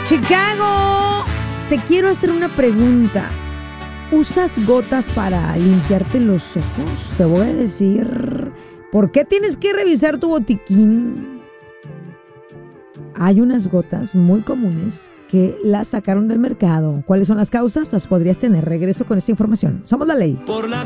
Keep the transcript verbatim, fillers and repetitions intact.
Chicago, te quiero hacer una pregunta. ¿Usas gotas para limpiarte los ojos? Te voy a decir, ¿por qué tienes que revisar tu botiquín? Hay unas gotas muy comunes que las sacaron del mercado. ¿Cuáles son las causas? Las podrías tener. Regreso con esta información. Somos la ley. Por la